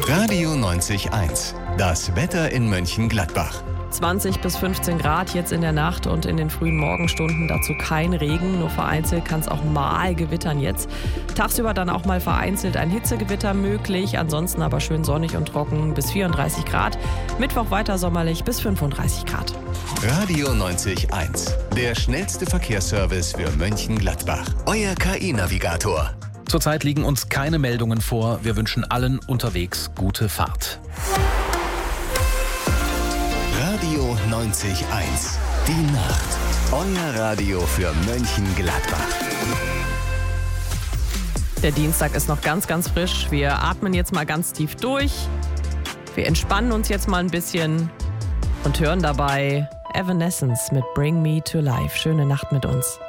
Radio 90.1, das Wetter in Mönchengladbach. 20 bis 15 Grad jetzt in der Nacht und in den frühen Morgenstunden. Dazu kein Regen, nur vereinzelt kann es auch mal gewittern jetzt. Tagsüber dann auch mal vereinzelt ein Hitzegewitter möglich, ansonsten aber schön sonnig und trocken bis 34 Grad. Mittwoch weiter sommerlich bis 35 Grad. Radio 90.1, der schnellste Verkehrsservice für Mönchengladbach. Euer KI-Navigator. Zurzeit liegen uns keine Meldungen vor. Wir wünschen allen unterwegs gute Fahrt. Radio 90.1, die Nacht. Euer Radio für Mönchengladbach. Der Dienstag ist noch ganz, ganz frisch. Wir atmen jetzt mal ganz tief durch. Wir entspannen uns jetzt mal ein bisschen und hören dabei Evanescence mit Bring Me to Life. Schöne Nacht mit uns.